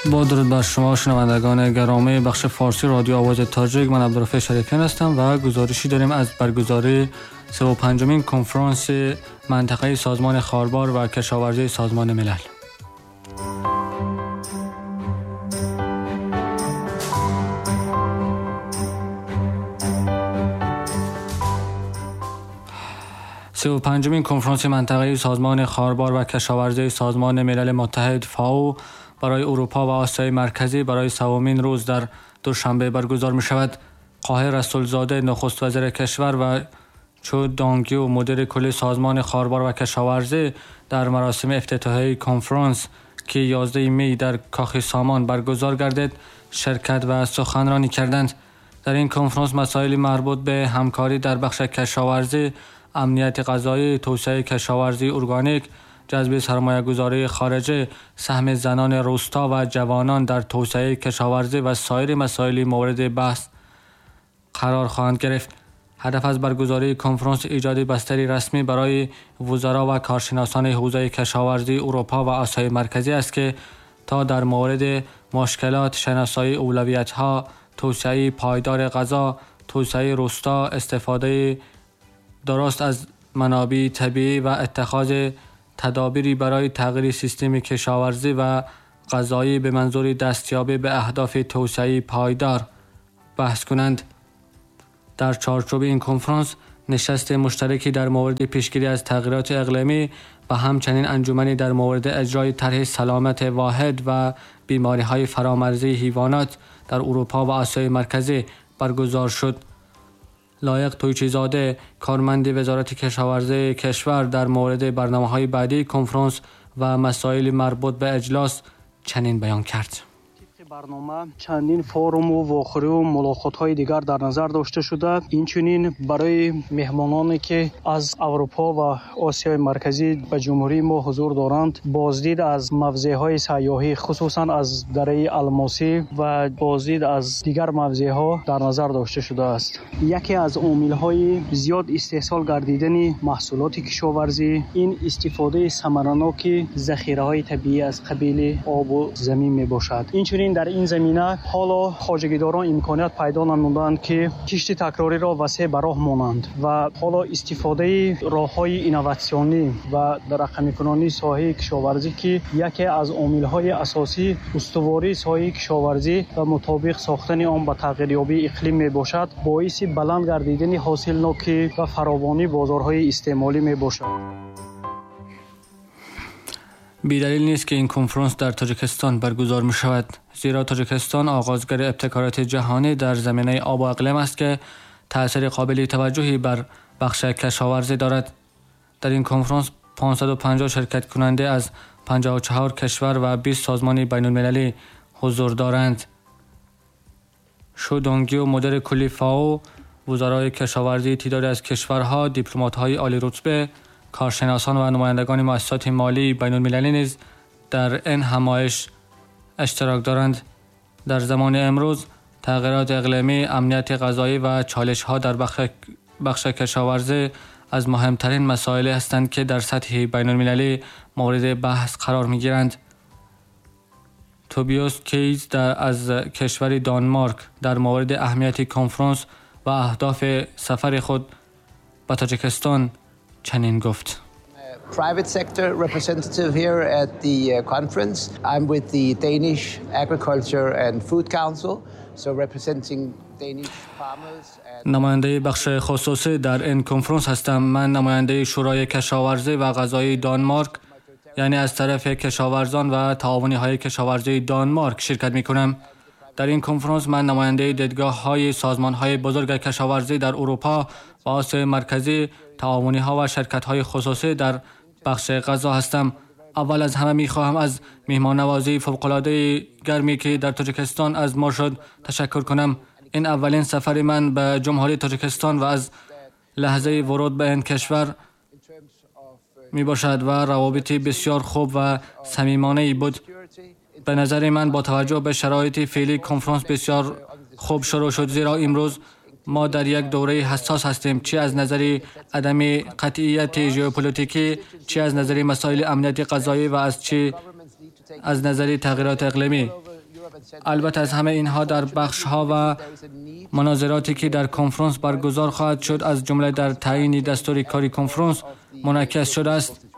با درود بر شما شنوندگان گرامی بخش فارسی رادیو آواز تاجیک، من عبدالرفیع شریفیان هستم و گزارشی داریم از برگزاری 35مین کنفرانس منطقه‌ای سازمان خاربار و کشاورزی سازمان ملل. پنجمین کنفرانس منطقه‌ای سازمان خاربار و کشاورزی سازمان ملل متحد فاو برای اروپا و آسیای مرکزی برای سومین روز در دوشنبه برگزار می شود. قاهر رسولزاده نخست وزیر کشور و چو دانگیو مدیر کل سازمان خاربار و کشاورزی در مراسم افتتاحیه کنفرانس که 11 می در کاخ سامان برگزار گردید شرکت و سخنرانی کردند. در این کنفرانس مسائل مربوط به همکاری در بخش کشاورزی، امنیت غذایی، توسعه کشاورزی ارگانیک، جذب سرمایه‌گذاری خارجی، سهم زنان روستا و جوانان در توسعه کشاورزی و سایر مسائل مورد بحث قرار خواهند گرفت. هدف از برگزاری کنفرانس ایجاد بستری رسمی برای وزرا و کارشناسان حوزه کشاورزی اروپا و آسیای مرکزی است که تا در مورد مشکلات، شناسایی اولویت‌ها، توسعه پایدار غذا، توسعه روستا، استفاده درست از منابع طبیعی و اتخاذ تدابیری برای تغییر سیستم کشاورزی و غذایی به منظور دستیابی به اهداف توسعه پایدار بحث کنند. در چارچوب این کنفرانس نشست مشترکی در مورد پیشگیری از تغییرات اقلیمی و همچنین انجمنی در مورد اجرای طرح سلامت واحد و بیماری‌های فرامرزی حیوانات در اروپا و آسیای مرکزی برگزار شد. لایق تویچیزاده کارمند وزارت کشاورزی کشور در مورد برنامه‌های بعدی کنفرانس و مسائل مربوط به اجلاس چنین بیان کرد. برنامه چندین فورم و واخوری و ملاقات‌های دیگر در نظر داشته شده. اینچنین برای مهمانانی که از اروپا و آسیای مرکزی به جمهوری ما حضور دارند بازدید از موضع‌های سیاحی خصوصا از دره الماسی و بازدید از دیگر موضع‌ها در نظر داشته شده است. یکی از عامل‌های زیاد استحصال گردیدن محصولات کشاورزی این استفاده ثمرناک ذخیره‌های طبیعی از قبیل آب و زمین میباشد. اینچنین در این زمینه حالا خواجگیداران امکانیت پیدا نمودند که کشت تکراری را وسیع به راه مانند و حالا استفاده راه‌های اینوواسیونی و رقمی کنانی ساحه کشاورزی که یکی از عامل‌های اساسی استواری ساحه کشاورزی و مطابق ساختن آن به تغییریابی اقلیم میباشد باعث بلند گردیدن حاصلناکی و فراوانی بازارهای استعمالی میباشد. بی‌دلیل نیست که این کنفرانس در تاجیکستان برگزار می شود، زیرا تاجیکستان آغازگر ابتکارات جهانی در زمینه آب و اقلیم است که تأثیر قابل توجهی بر بخش کشاورزی دارد. در این کنفرانس 550 شرکت کننده از 54 کشور و 20 سازمان بین المللی حضور دارند. شو دونگیو مدیر کلی فاو، وزرای کشاورزی تعدادی از کشورها، دیپلمات‌های عالی رتبه، کارشناسان و نمایندگان مؤسسات مالی بین المللی نیز در این همایش اشتراک دارند. در زمان امروز تغییرات اقلیمی، امنیت غذایی و چالش‌ها در بخش کشاورزی از مهمترین مسائل هستند که در سطح بین المللی مورد بحث قرار می‌گیرند. توبیوس کیز از کشور دانمارک در مورد اهمیت کنفرانس و اهداف سفر خود به تاجیکستان چنین گفت. Private sector representative here at the conference. I'm with the Danish Agriculture and Food Council, so representing Danish farmers. نماینده بخش خصوصی در این کنفرانس هستم. من نماینده شورای کشاورزی و غذایی دانمارک، یعنی از طرف کشاورزان و تعاونی‌های کشاورزی دانمارک شرکت می‌کنم. در این کنفرانس من نماینده دیدگاه‌های سازمان‌های بزرگ کشاورزی در اروپا و آسیای مرکزی، تعاونی‌ها و شرکت‌های خصوصی در بخش غذا هستم. اول از همه می‌خواهم از مهمان‌نوازی فوق‌العاده گرمی که در تاجیکستان از ما شد تشکر کنم. این اولین سفر من به جمهوری تاجیکستان و از لحظه ورود به این کشور میباشد و روابط بسیار خوب و صمیمانه‌ای بود. به نظر من با توجه به شرایط فعلی کنفرانس بسیار خوب شروع شد، زیرا امروز ما در یک دوره حساس هستیم، چه از نظر عدم قطعیت ژئوپلیتیکی، چه از نظر مسائل امنیت غذایی و چه از نظر تغییرات اقلیمی. البته از همه اینها در بخش‌ها و مناظراتی که در کنفرانس برگزار خواهد شد از جمله در تعیین دستور کاری کنفرانس منعکس شده است.